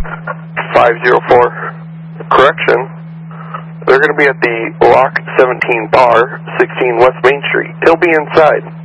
504. Correction. They're going to be at the Lock 17 Bar, 16 West Main Street. He'll be inside.